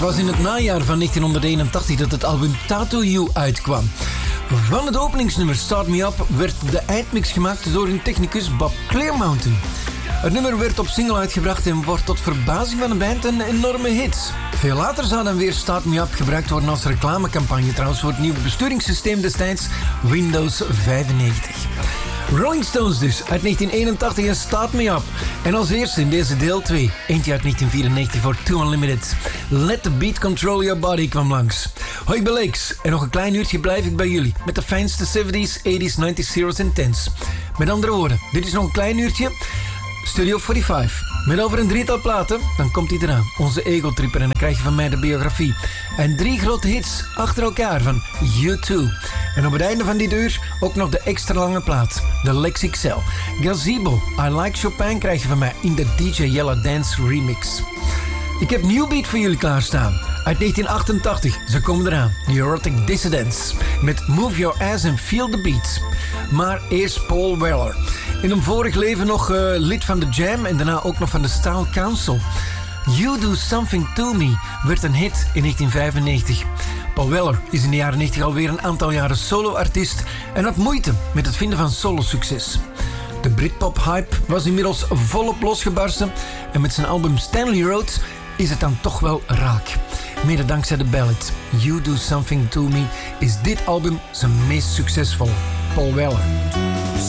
was in het najaar van 1981 dat het album Tattoo You uitkwam. Van het openingsnummer Start Me Up werd de eindmix gemaakt door hun technicus Bob Clearmountain. Het nummer werd op single uitgebracht en wordt tot verbazing van de band een enorme hit. Veel later zou dan weer Start Me Up gebruikt worden als reclamecampagne trouwens voor het nieuwe besturingssysteem destijds Windows 95. Rolling Stones dus, uit 1981 en Start Me Up. En als eerste in deze deel 2, eentje uit 1994 voor Too Unlimited. Let the Beat Control Your Body kwam langs. Hoi, ik ben Leeks en nog een klein uurtje blijf ik bij jullie met de fijnste 70s, 80s, 90s, zeros en 10s. Met andere woorden, dit is nog een klein uurtje Studio 45. Met over een drietal platen, dan komt hij eraan. Onze ego-tripper en dan krijg je van mij de biografie. En 3 grote hits achter elkaar van U2. En op het einde van dit uur ook nog de extra lange plaat. De Lex XL. Gazebo, I Like Chopin krijg je van mij in de DJ Yella Dance remix. Ik heb New Beat voor jullie klaarstaan. Uit 1988, ze komen eraan. Neurotic Dissidents. Met Move Your Ass and Feel the Beat. Maar eerst Paul Weller. In een vorig leven nog lid van The Jam en daarna ook nog van de Style Council. You Do Something To Me werd een hit in 1995. Paul Weller is in de jaren 90 alweer een aantal jaren solo-artiest en had moeite met het vinden van solo-succes. De Britpop-hype was inmiddels volop losgebarsten en met zijn album Stanley Road is het dan toch wel raak. Mede dankzij de ballad You Do Something To Me is dit album zijn meest succesvol. Paul Weller.